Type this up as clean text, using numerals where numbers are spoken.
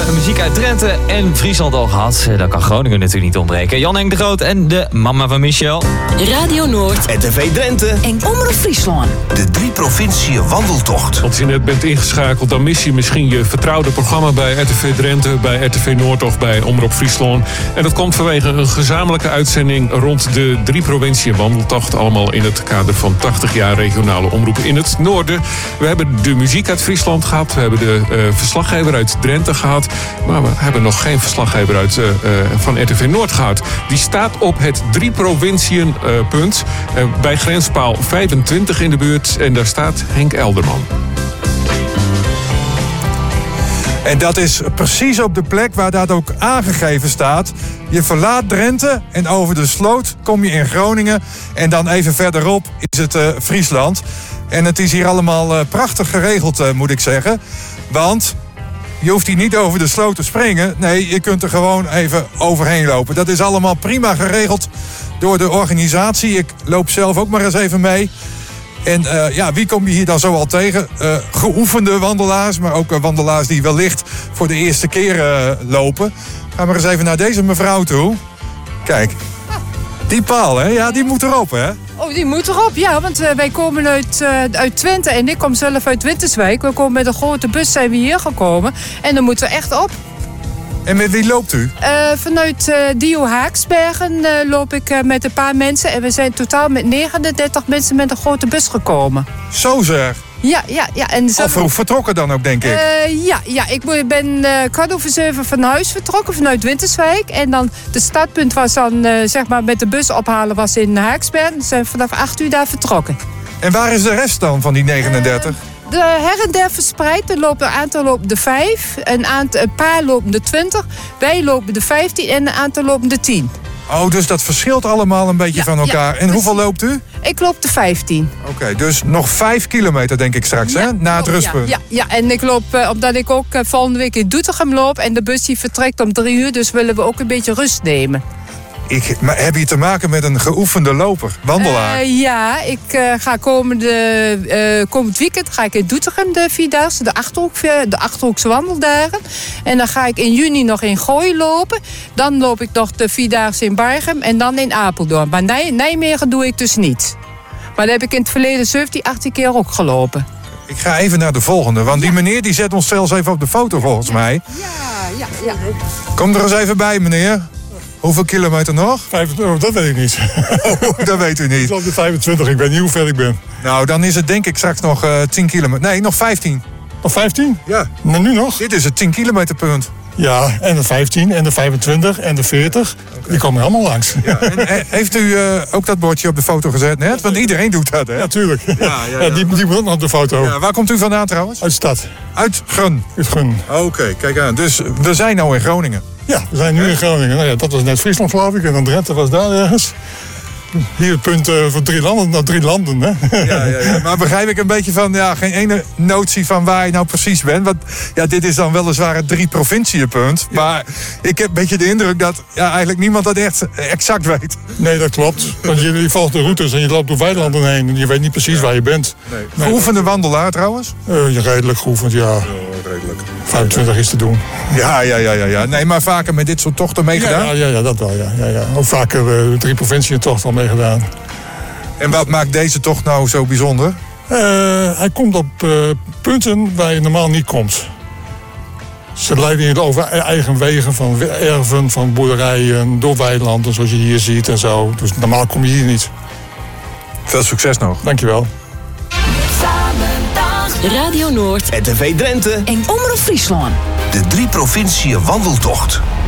muziek uit Drenthe en Friesland al gehad. Dan kan Groningen natuurlijk niet ontbreken. Jan Henk de Groot en de mama van Michel. Radio Noord. RTV Drenthe. En Omroep Friesland. De 3 provinciën wandeltocht. Als je net bent ingeschakeld, dan mis je misschien je vertrouwde programma bij RTV Drenthe, bij RTV Noord of bij Omroep Friesland. En dat komt vanwege een gezamenlijke uitzending rond de 3 provinciën wandeltocht. Allemaal in het kader van 80 jaar regionale omroep in het noorden. We hebben de muziek uit Friesland gehad. We hebben de verslaggever uit Drenthe gehad. Maar we hebben nog geen verslaggever uit van RTV Noord gehad. Die staat op het 3 provinciën punt. Bij grenspaal 25 in de buurt. En daar staat Henk Elderman. En dat is precies op de plek waar dat ook aangegeven staat. Je verlaat Drenthe en over de sloot kom je in Groningen. En dan even verderop is het Friesland. En het is hier allemaal prachtig geregeld, moet ik zeggen. Want je hoeft hier niet over de sloot te springen. Nee, je kunt er gewoon even overheen lopen. Dat is allemaal prima geregeld door de organisatie. Ik loop zelf ook maar eens even mee. En wie kom je hier dan zo al tegen? Geoefende wandelaars, maar ook wandelaars die wellicht voor de eerste keer lopen. Gaan we eens even naar deze mevrouw toe. Kijk, die paal, hè? Ja, die moet erop, hè? Oh, die moet erop, ja, want wij komen uit Twente en ik kom zelf uit Winterswijk. We komen met een grote bus zijn we hier gekomen en dan moeten we echt op. En met wie loopt u? Vanuit Dio Haaksbergen loop ik met een paar mensen. En we zijn totaal met 39 mensen met een grote bus gekomen. Zo zeg. Ja. En al vroeg vertrokken dan ook, denk ik? Ik ben 7:15 van huis vertrokken vanuit Winterswijk. En dan de startpunt was dan met de bus ophalen was in Haaksbergen. Dus zijn vanaf 8 uur daar vertrokken. En waar is de rest dan van die 39? De her en der verspreid. Er lopen een aantal lopen de 5. Een paar lopen de 20. Wij lopen de 15 en een aantal lopen de 10. Oh, dus dat verschilt allemaal een beetje van elkaar. En hoeveel loopt u? Ik loop de 15. Oké, dus nog 5 kilometer denk ik straks, hè? Na het rustpunt. Ja, en ik loop, omdat ik ook volgende week in Doetinchem loop. En de bus die vertrekt om 3 uur. Dus willen we ook een beetje rust nemen. Maar heb je te maken met een geoefende loper, wandelaar? Ik ga komend weekend ga ik in Doetinchem de 4-daagse, de Achterhoekse wandeldagen. En dan ga ik in juni nog in Gooi lopen. Dan loop ik nog de 4-daagse in Barchem en dan in Apeldoorn. Maar Nijmegen doe ik dus niet. Maar daar heb ik in het verleden 17, 18 keer ook gelopen. Ik ga even naar de volgende, want die meneer die zet ons zelfs even op de foto volgens mij. Ja. Kom er eens even bij, meneer. Hoeveel kilometer nog? 25, dat weet ik niet. Dat weet u niet. Ik loop de 25, ik weet niet hoe ver ik ben. Nou, dan is het denk ik straks nog 10 kilometer. Nee, nog 15. Nog 15? Ja. Maar nu nog? Dit is het 10 kilometer punt. Ja, en de 15 en de 25 en de 40. Okay. Die komen allemaal langs. Ja, en heeft u ook dat bordje op de foto gezet net? Want iedereen doet dat, hè? Ja, tuurlijk. Ja. Die moet ook nog op de foto. Ja, waar komt u vandaan trouwens? Uit de stad. Uit Gun? Uit Gun. Oké, kijk aan. Dus we zijn nou in Groningen. Ja, we zijn nu in Groningen. Nou ja, dat was net Friesland, geloof ik. En dan Drenthe was daar ergens. Hier het punt voor 3 landen. Nou, 3 landen, hè? Ja. Maar begrijp ik een beetje van... geen ene notie van waar je nou precies bent. Want dit is dan weliswaar het 3 provinciepunt. Ja. Maar ik heb een beetje de indruk dat eigenlijk niemand dat echt exact weet. Nee, dat klopt. Want je volgt de routes en je loopt door weilanden heen. En je weet niet precies waar je bent. Nee. Geoefende wandelaar trouwens? Redelijk geoefend, ja. Redelijk. 25 is te doen. Ja. Nee, maar vaker met dit soort tochten meegedaan? Ja, dat wel, ja. Ook vaker 3 provinciën tocht al meegedaan. En wat maakt deze tocht nou zo bijzonder? Hij komt op punten waar je normaal niet komt. Ze leiden je over eigen wegen, van erven, van boerderijen, door weilanden, zoals je hier ziet en zo. Dus normaal kom je hier niet. Veel succes nog. Dankjewel. Radio Noord. RTV Drenthe. En Omroep Friesland. De 3 provinciën wandeltocht.